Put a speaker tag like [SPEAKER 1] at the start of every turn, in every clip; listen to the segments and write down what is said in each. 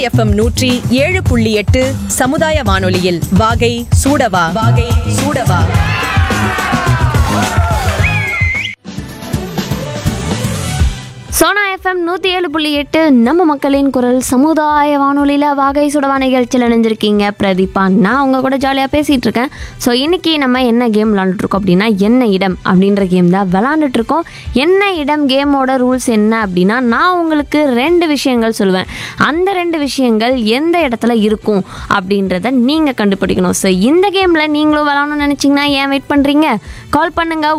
[SPEAKER 1] FM 107.8 சமுதாய வானொலியில் வாகை சூடவா.
[SPEAKER 2] சோனா எஃப்எம் 107.8 நம்ம மக்களின் குரல் சமுதாய வானொலியில் வாகை சுடவா நிகழ்ச்சியில் இணைஞ்சிருக்கீங்க பிரதீபா. நான் உங்கள் கூட ஜாலியாக பேசிகிட்டு இருக்கேன். ஸோ இன்றைக்கி நம்ம என்ன கேம் விளாண்டுட்ருக்கோம் அப்படின்னா என்ன இடம் அப்படின்ற கேம் தான் விளாண்டுட்ருக்கோம். என்ன இடம் கேமோட ரூல்ஸ் என்ன அப்படின்னா, நான் உங்களுக்கு 2 விஷயங்கள் சொல்லுவேன். அந்த 2 விஷயங்கள் எந்த இடத்துல இருக்கும் அப்படின்றத நீங்கள் கண்டுபிடிக்கணும். ஸோ இந்த கேமில் நீங்களும் விளாடணும்னு நினச்சிங்கன்னா ஏன் வெயிட் பண்ணுறீங்க? கால் பண்ணுங்கள்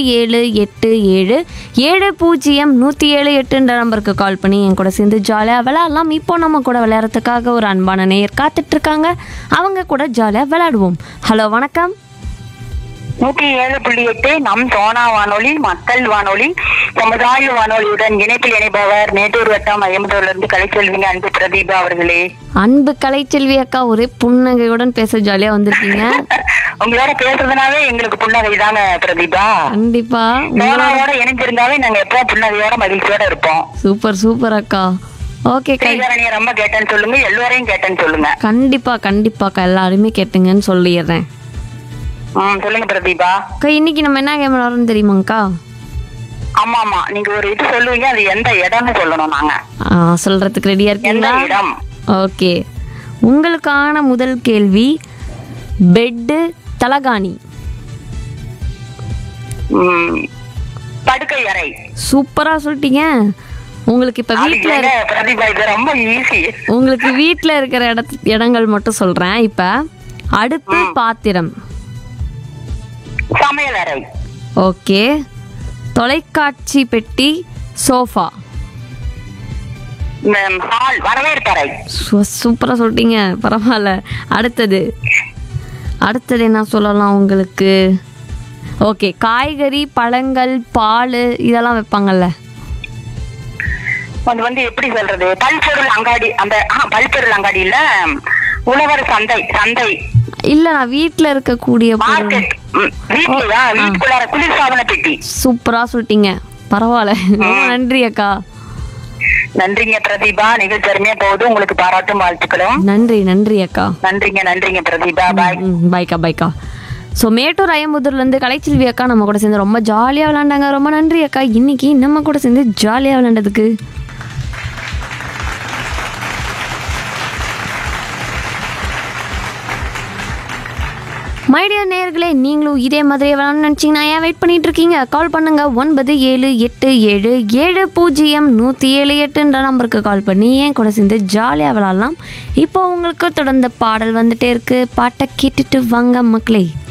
[SPEAKER 2] 9787070178 நம்பருக்கு கால் பண்ணி என் கூட சேர்ந்து ஜாலியாக விளையாடலாம். இப்போ நம்ம கூட விளையாடுறதுக்காக ஒரு அன்பான நேயர் காத்துட்ருக்காங்க. அவங்க கூட ஜாலியாக விளையாடுவோம். ஹலோ, வணக்கம்.
[SPEAKER 3] 107.8 நம் சோனா வானொலி மக்கள் வானொலி சமுதாய வானொலியுடன் இணைப்பில் இணைப்பவர் மேட்டூர் வட்டம் ஐம்பதூர்லேருந்து கலைச்செல்விங்க அன்பு பிரதீபா அவர்களே.
[SPEAKER 2] அன்பு கலைச்செல்வி அக்கா, ஒரே புன்னகையுடன் பேச ஜாலியாக வந்திருக்கீங்க.
[SPEAKER 3] உங்களோட பேசுறதுனாவே எங்களுக்கு புன்னகை தாங்க பிரதீபா.
[SPEAKER 2] கண்டிப்பா
[SPEAKER 3] சோனாவோட இணைஞ்சிருந்தாவே நாங்க எப்போ புன்னகையோட மகிழ்ச்சியோட இருப்போம்.
[SPEAKER 2] சூப்பர் அக்கா. ஓகே
[SPEAKER 3] கைகாரணியை ரொம்ப கேட்டேன்னு சொல்லுங்க, எல்லாரையும் கேட்டேன்னு சொல்லுங்க.
[SPEAKER 2] கண்டிப்பாக்கா எல்லாருமே கேட்டுங்கன்னு சொல்லிடுறேன்.
[SPEAKER 3] சொல்லுங்க பிரதீபா.
[SPEAKER 2] அக்கா, இன்னைக்கு நம்ம என்ன கேம் விளாடுறோம்னு தெரியுமாக்கா?
[SPEAKER 3] ஆமா நீங்க ஒரு இது சொல்லுவீங்க, அது எந்த இடம்னு சொல்லணும். நாங்க
[SPEAKER 2] சொல்றதுக்கு ரெடியா இருக்கீங்களா?
[SPEAKER 3] இடம்.
[SPEAKER 2] ஓகே, உங்களுக்கான முதல் கேள்வி, பெட்டு தலகாணி.
[SPEAKER 3] படுக்கை அறை.
[SPEAKER 2] சூப்பரா சொல்லிட்டீங்க. உங்களுக்கு இப்ப வீட்டுல
[SPEAKER 3] ரொம்ப ஈஸி.
[SPEAKER 2] உங்களுக்கு வீட்டுல இருக்கிற இடங்கள் மட்டும் சொல்றேன். இப்ப அடுப்பு, பாத்திரம்.
[SPEAKER 3] சமையல் அறை.
[SPEAKER 2] ஓகே, தொலைக்காட்சி பெட்டி, சோஃபா.
[SPEAKER 3] வரவேற்பறை.
[SPEAKER 2] சூப்பரா சொல்லிட்டீங்க, பரவாயில்ல. அடுத்தது என்ன சொல்லலாம் உங்களுக்கு? ஓகே, காய்கறி, பழங்கள், பால் இதெல்லாம் வைப்பாங்கல்ல,
[SPEAKER 3] அது வந்து எப்படி சொல்றது, பல்பொருள் அங்காடி. அந்த பல்பொருள் அங்காடி இல்ல, உழவர் சந்தை.
[SPEAKER 2] இல்ல, நான் வீட்டுல இருக்கக்கூடிய
[SPEAKER 3] குளிர்சாதன பெட்டி.
[SPEAKER 2] சூப்பரா சொல்லிட்டீங்க, பரவாயில்ல. ரொம்ப நன்றி அக்கா.
[SPEAKER 3] நன்றிங்க பிரதீபா. நிகழ்ச்சி அருமையா போகுது. உங்களுக்கு பாராட்டும் வாழ்த்துக்களும்.
[SPEAKER 2] நன்றி அக்கா.
[SPEAKER 3] நன்றிங்க பிரதீபா. பாய்.
[SPEAKER 2] பாய்க்கா. ஸோ மேட்டூர் ஐம்பதூர்லேருந்து கலைச்செல்வி அக்கா நம்ம கூட சேர்ந்து ரொம்ப ஜாலியாக விளாண்டாங்க. ரொம்ப நன்றி அக்கா, இன்னைக்கு நம்ம கூட சேர்ந்து ஜாலியாக விளாண்டதுக்கு. மைடியர் நேயர்களே, நீங்களும் இதே மாதிரி விளாட்னு நினச்சிங்கன்னா ஏன் வெயிட் பண்ணிட்டு இருக்கீங்க? கால் பண்ணுங்க 9787070178 நம்பருக்கு கால் பண்ணி என் கூட சேர்ந்து ஜாலியாக விளாட்லாம். இப்போ உங்களுக்கு தொடர்ந்த பாடல் வந்துட்டே இருக்கு. பாட்டை கேட்டுட்டு வாங்க மக்களே.